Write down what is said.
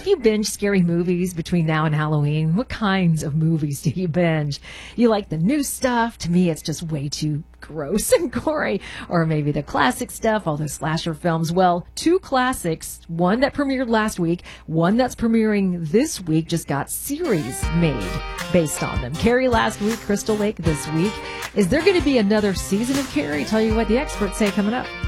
If you binge scary movies between now and Halloween, what kinds of movies do you binge? You like the new stuff? To me, it's just way too gross and gory. Or maybe the classic stuff, all those slasher films. Well, two classics, one that premiered last week, one that's premiering this week, just got series made based on them. Carrie last week, Crystal Lake this week. Is there going to be another season of Carrie? Tell you what the experts say coming up.